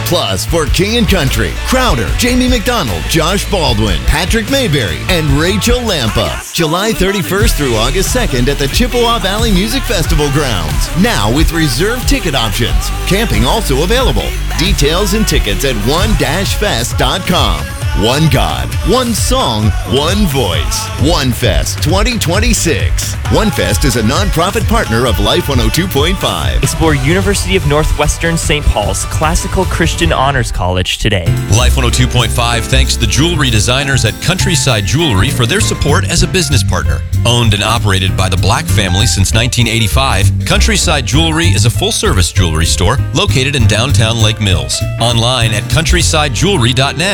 Plus, for King & Country, Crowder, Jamie McDonald, Josh Baldwin, Patrick Mayberry, and Rachel Lampa. July 31st through August 2nd at the Chippewa Valley Music Festival grounds. Now with reserved ticket options. Camping also available. Details and tickets at one-fest.com. One God, one song, one voice. One Fest 2026. One Fest is a nonprofit partner of Life 102.5. Explore University of Northwestern St. Paul's Classical Christian Honors College today. Life 102.5 thanks the jewelry designers at Countryside Jewelry for their support as a business partner. Owned and operated by the Black family since 1985, Countryside Jewelry is a full-service jewelry store located in downtown Lake Mills. Online at countrysidejewelry.net.